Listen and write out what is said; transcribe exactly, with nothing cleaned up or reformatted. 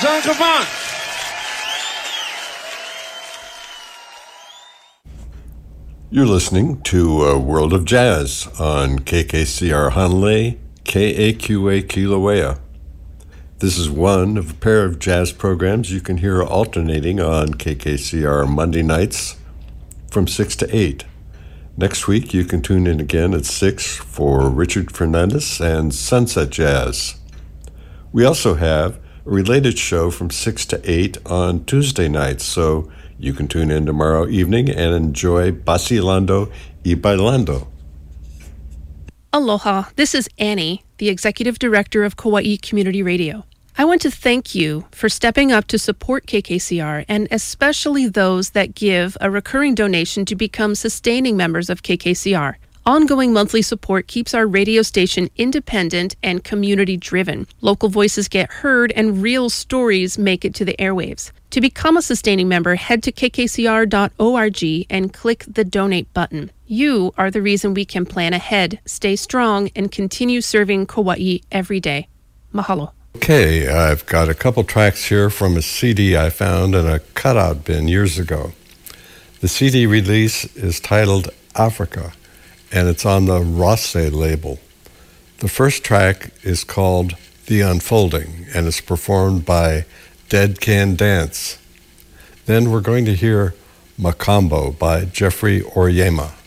John Cavan. You're listening to uh, World of Jazz on K K C R Hanalei, K A Q A Kilauea. This is one of a pair of jazz programs you can hear alternating on K K C R Monday nights from six to eight. Next week, you can tune in again at six for Richard Fernandez and Sunset Jazz. We also have a related show from six to eight on Tuesday nights, so you can tune in tomorrow evening and enjoy Vacilando y Bailando. Aloha, this is Annie, the Executive Director of Kauai Community Radio. I want to thank you for stepping up to support K K C R, and especially those that give a recurring donation to become sustaining members of K K C R. Ongoing monthly support keeps our radio station independent and community-driven. Local voices get heard and real stories make it to the airwaves. To become a sustaining member, head to k k c r dot org and click the donate button. You are the reason we can plan ahead, stay strong, and continue serving Kauai every day. Mahalo. Okay, I've got a couple tracks here from a C D I found in a cutout bin years ago. The C D release is titled Africa, and it's on the Rosse label. The first track is called The Unfolding, and it's performed by Dead Can Dance. Then we're going to hear Makambo by Jeffrey Oryema.